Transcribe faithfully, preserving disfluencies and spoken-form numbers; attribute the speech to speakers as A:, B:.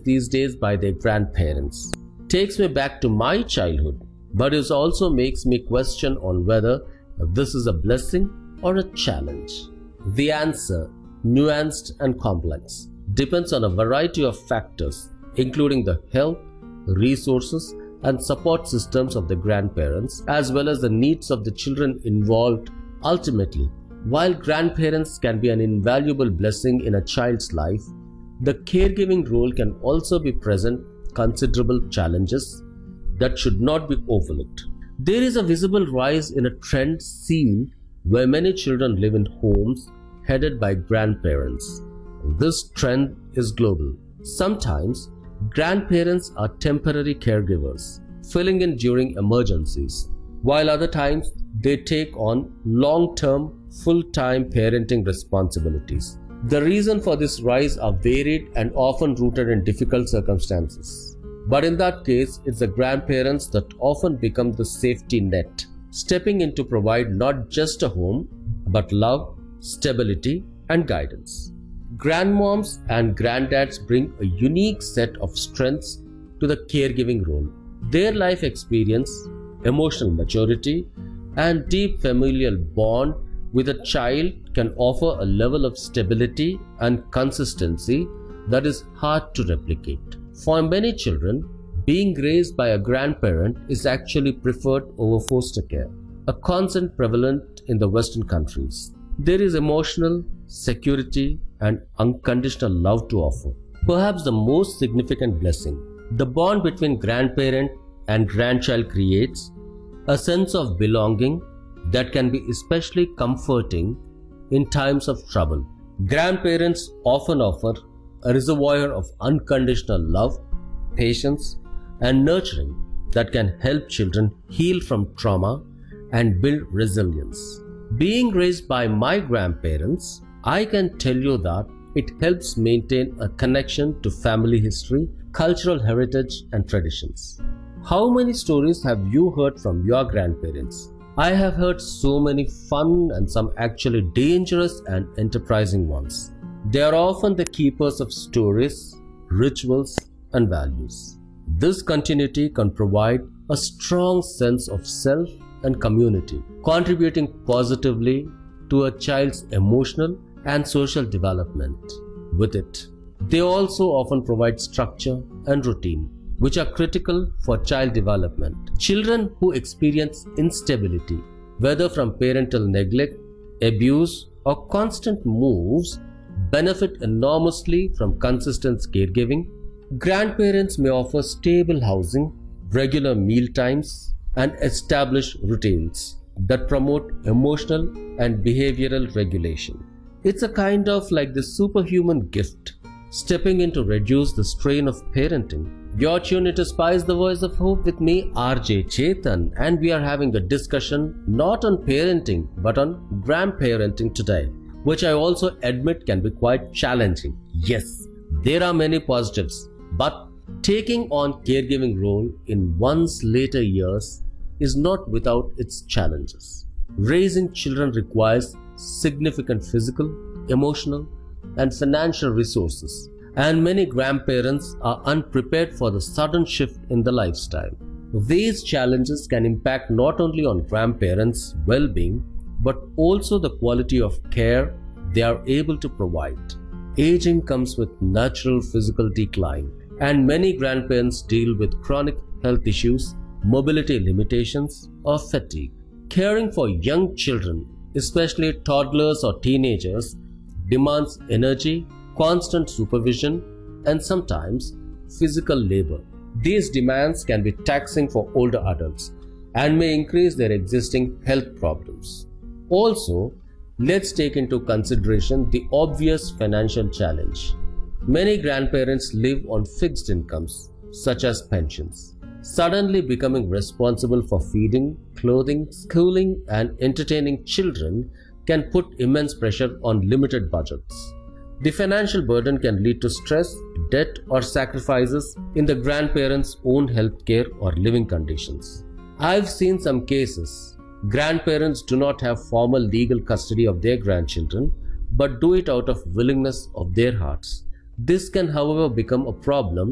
A: raised these days by their grandparents. Takes me back to my childhood, but it also makes me question on whether this is a blessing or a challenge. The answer, nuanced and complex, depends on a variety of factors, including the health, resources, and support systems of the grandparents, as well as the needs of the children involved. Ultimately, while grandparents can be an invaluable blessing in a child's life, the caregiving role can also be present considerable challenges that should not be overlooked. There is a visible rise in a trend seen where many children live in homes headed by grandparents. This trend is global. Sometimes, grandparents are temporary caregivers, filling in during emergencies, while other times they take on long-term, full-time parenting responsibilities. The reason for this rise are varied and often rooted in difficult circumstances. But in that case, it's the grandparents that often become the safety net, stepping in to provide not just a home, but love, stability, and guidance. Grandmoms and granddads bring a unique set of strengths to the caregiving role. Their life experience, emotional maturity, and deep familial bond with a child can offer a level of stability and consistency that is hard to replicate. For many children, being raised by a grandparent is actually preferred over foster care, a concept prevalent in the Western countries. There is emotional security and unconditional love to offer. Perhaps the most significant blessing, the bond between grandparent and grandchild creates a sense of belonging that can be especially comforting in times of trouble. Grandparents often offer a reservoir of unconditional love, patience, and nurturing that can help children heal from trauma and build resilience. Being raised by my grandparents, I can tell you that it helps maintain a connection to family history, cultural heritage, and traditions. How many stories have you heard from your grandparents? I have heard so many fun and some actually dangerous and enterprising ones. They are often the keepers of stories, rituals, and values. This continuity can provide a strong sense of self and community, contributing positively to a child's emotional and social development. With it, they also often provide structure and routine, which are critical for child development. Children who experience instability, whether from parental neglect, abuse, or constant moves, benefit enormously from consistent caregiving. Grandparents may offer stable housing, regular meal times, and established routines that promote emotional and behavioral regulation. It's a kind of like the superhuman gift, stepping in to reduce the strain of parenting. You're tuned into Spice the Voice of Hope with me, R J Chetan, and we are having a discussion not on parenting but on grandparenting today, which I also admit can be quite challenging. Yes, there are many positives, but taking on caregiving role in one's later years is not without its challenges. Raising children requires significant physical, emotional, and financial resources, and many grandparents are unprepared for the sudden shift in the lifestyle. These challenges can impact not only on grandparents' well-being, but also the quality of care they are able to provide. Aging comes with natural physical decline, and many grandparents deal with chronic health issues, mobility limitations, or fatigue. Caring for young children, especially toddlers or teenagers, demands energy, constant supervision, and sometimes physical labor. These demands can be taxing for older adults and may increase their existing health problems. Also, let's take into consideration the obvious financial challenge. Many grandparents live on fixed incomes, such as pensions. Suddenly becoming responsible for feeding, clothing, schooling, and entertaining children can put immense pressure on limited budgets. The financial burden can lead to stress, debt, or sacrifices in the grandparents' own healthcare or living conditions. I've seen some cases. Grandparents do not have formal legal custody of their grandchildren, but do it out of willingness of their hearts. This can, however, become a problem